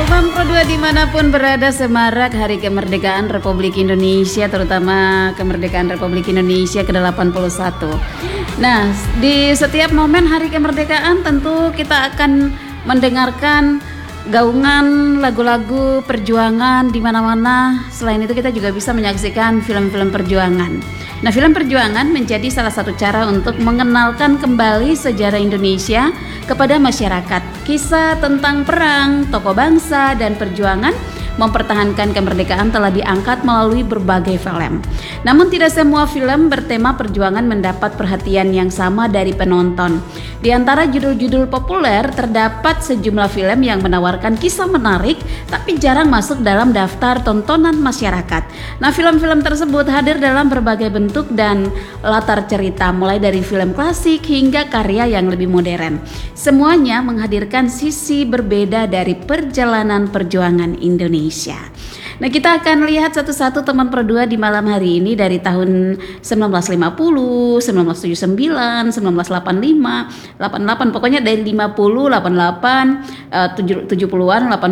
Teman Pro 2 dimanapun berada, semarak Hari Kemerdekaan Republik Indonesia, terutama Kemerdekaan Republik Indonesia ke-81. Nah, di setiap momen Hari Kemerdekaan tentu kita akan mendengarkan gaungan lagu-lagu perjuangan di mana-mana. Selain itu kita juga bisa menyaksikan film-film perjuangan. Nah, film perjuangan menjadi salah satu cara untuk mengenalkan kembali sejarah Indonesia kepada masyarakat. Kisah tentang perang, tokoh bangsa, dan perjuangan mempertahankan kemerdekaan telah diangkat melalui berbagai film. Namun tidak semua film bertema perjuangan mendapat perhatian yang sama dari penonton. Di antara judul-judul populer terdapat sejumlah film yang menawarkan kisah menarik tapi jarang masuk dalam daftar tontonan masyarakat. Nah, film-film tersebut hadir dalam berbagai bentuk dan latar cerita, mulai dari film klasik hingga karya yang lebih modern. Semuanya menghadirkan sisi berbeda dari perjalanan perjuangan Indonesia. Nah, kita akan lihat satu-satu teman Pro 2 di malam hari ini dari tahun 1950, 1979, 1985, 88, pokoknya dari 50, 88, 70-an, 80